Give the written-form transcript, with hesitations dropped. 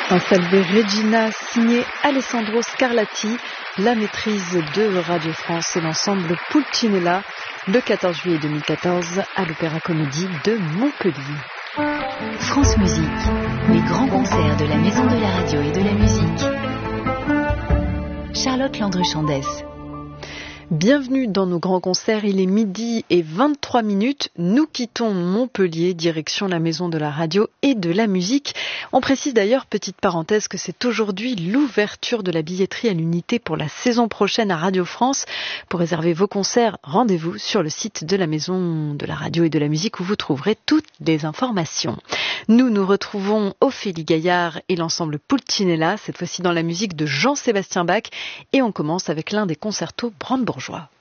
Un Salve Regina signé Alessandro Scarlatti, la maîtrise de Radio France et l'ensemble Pulcinella, le 14 juillet 2014 à l'Opéra Comédie de Montpellier. France Musique, les grands concerts de la Maison de la Radio et de la Musique. Charlotte Landru-Chandès. Bienvenue dans nos grands concerts, il est midi et 23 minutes. Nous quittons Montpellier, direction la Maison de la Radio et de la Musique. On précise d'ailleurs, petite parenthèse, que c'est aujourd'hui l'ouverture de la billetterie à l'unité pour la saison prochaine à Radio France. Pour réserver vos concerts, rendez-vous sur le site de la Maison de la Radio et de la Musique où vous trouverez toutes les informations. Nous retrouvons Ophélie Gaillard et l'ensemble Pulcinella, cette fois-ci dans la musique de Jean-Sébastien Bach, et on commence avec l'un des concertos brandebourgeois.